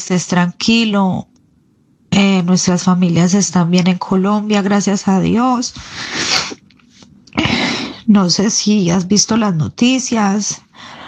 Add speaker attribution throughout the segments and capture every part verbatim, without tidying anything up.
Speaker 1: estés tranquilo. Eh, nuestras familias están bien en Colombia, gracias a Dios. No sé si has visto las noticias.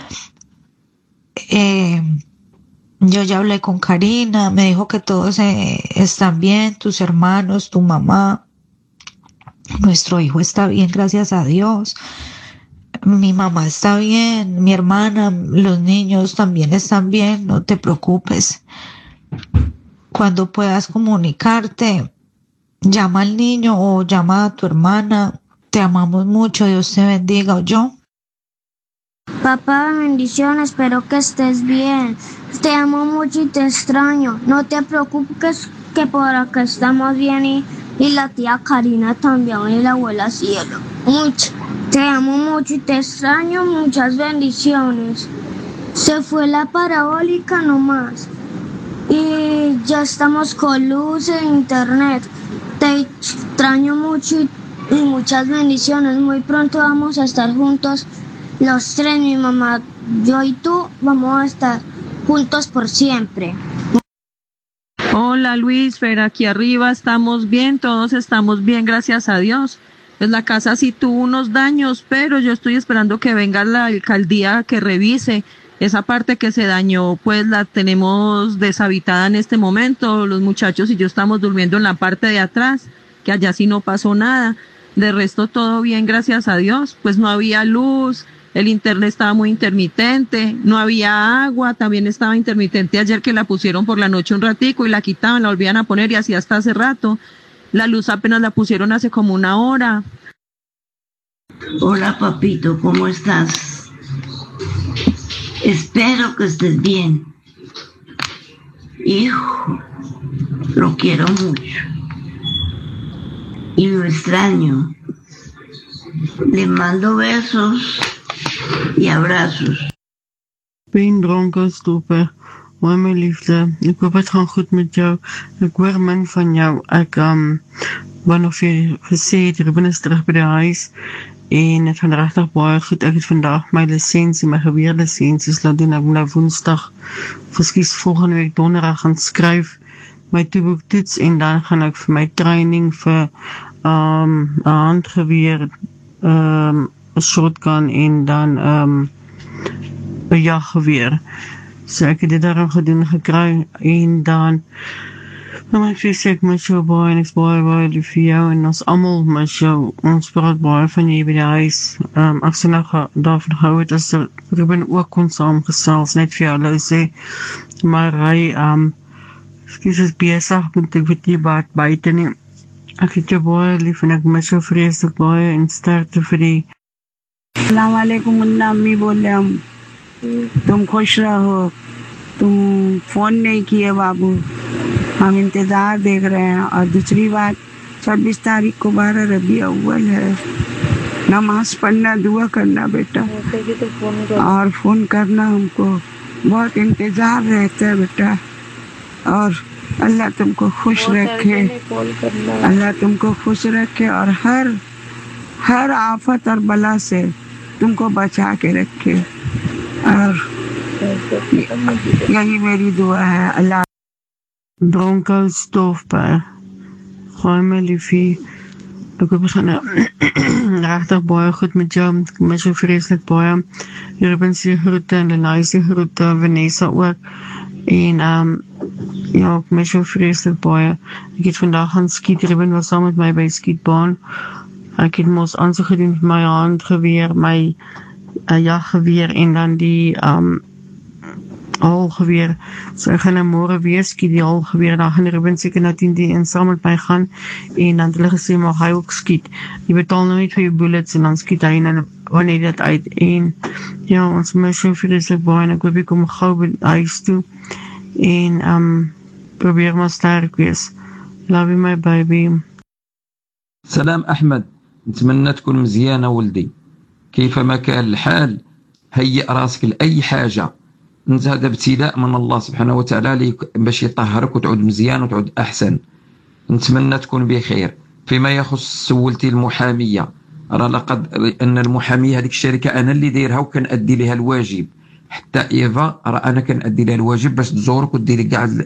Speaker 1: Eh, yo ya hablé con Karina, me dijo que todos eh, están bien, tus hermanos, tu mamá. Nuestro hijo está bien, gracias a Dios. Mi mamá está bien, mi hermana, los niños también están bien, no te preocupes. Cuando puedas comunicarte, llama al niño o llama a tu hermana. Te amamos mucho, Dios te bendiga, ¿o yo?
Speaker 2: Papá, bendiciones, espero que estés bien. Te amo mucho y te extraño. No te preocupes que por acá estamos bien y, y la tía Karina también y la abuela Cielo. Mucho. Te amo mucho y te extraño. Muchas bendiciones. Se fue la parabólica nomás. Y ya estamos con luz e internet. Te extraño mucho y, y muchas bendiciones. Muy pronto vamos a estar juntos. Los tres, mi mamá, yo y tú, vamos a estar juntos por siempre.
Speaker 3: Hola Luis, Fer, aquí arriba estamos bien, todos estamos bien, gracias a Dios. Pues la casa sí tuvo unos daños, pero yo estoy esperando que venga la alcaldía que revise esa parte que se dañó, pues la tenemos deshabitada en este momento. Los muchachos y yo estamos durmiendo en la parte de atrás, que allá sí no pasó nada. De resto todo bien, gracias a Dios. Pues no había luz. El internet estaba muy intermitente, no había agua, también estaba intermitente ayer que la pusieron por la noche un ratico y la quitaban, la volvían a poner y así hasta hace rato. La luz apenas la pusieron hace como una hora.
Speaker 4: Hola papito, ¿cómo estás? Espero que estés bien. Hijo, lo quiero mucho y lo extraño. Le mando besos y abrazos.
Speaker 5: Ik ben dronken, stoppen. Hoi mijn liefde, ik hoop het gaat goed met jou. Ik hoor min van jou. Ek um, wou nog vir gesê, die Ruben is terug by die huis. En het gaan regtig baie goed. Ek het vandag my lisensie, my geweerlisensies laat doen. Ek moet nou woensdag, verskies volgende week donderdag gaan skryf my toeboektoets en dan gaan ek vir my training vir um, 'n handgeweer, um, 'n shotgun en dan um, 'n jaggeweer. So ek het dit daarom gedoen gekry en dan nou my vriend sê ek mis jou baie en ek is baie baie lief vir jou en ons almal mis jou. Ons praat baie van jy by die huis. Um, ek sê nou daarvan hou het as Ruben ook kon saamgesels, net vir jou hulle sê, maar hy um, excuse is besig, moet ek weet nie wat buiten nie. Ek het jou baie lief en ek mis jou vreeslik baie en sterkte vir die.
Speaker 6: अस्सलाम वालेकुम, मुन्ना अम्मी बोल रहे हम। तुम खुश रहो, तुम फोन नहीं किए बाबू, हम इंतजार देख रहे हैं। और दूसरी बात, छब्बीस तारीख को बारह रबी अव्वल है, नमाज पढ़ना, दुआ करना बेटा, और फोन करना, हमको बहुत इंतजार रहता है बेटा। और अल्लाह तुमको खुश रखे, अल्लाह तुमको खुश रखे और हर हर आफत और बला से तुमको बचा के रखे। और यही मेरी दुआ है। अल्लाह
Speaker 5: Dronken stofpijl. Gooi my liefie. Ek hoop ons gaan regtig baie goed met jou. Ek mis jou vreeslik baie. Ruben se groete en Lenai se groete, Vanessa ook. En um, ja, ek mis jou vreeslik baie. Ek het vandag gaan skiet. Ruben was saam met my by skietbaan. Ek het mos aansoek gedoen vir my handgeweer, my uh, jaggeweer en dan die um, halgeweer. So ek gaan nou môre weer skiet die halgeweer. Dan gaan Ruben seker nou tien die en saam met my gaan en dan het hulle gesê mag hy ook skiet. Jy betaal nou net vir jou bullets en dan skiet hy en wanneer dit uit. En ja, ons mis jou vreeslik baie en ek hoop ek kom gou by huis toe en um, probeer maar sterk wees. Love you my baby.
Speaker 7: سلام أحمد، نتمنى تكون مزيانة ولدي. كيفما كان الحال هيئ راسك لأي حاجة. انت هذا ابتلاء من الله سبحانه وتعالى ليك باش يطهرك وتعود مزيان وتعود أحسن. نتمنى تكون بخير. فيما يخص سولتي المحامية، راه لقد أن المحامية هذيك الشركة أنا اللي دايرها وكنأدي لها الواجب. حتى إيفا راه أنا كنأدي لها الواجب باش تزورك وديري كاع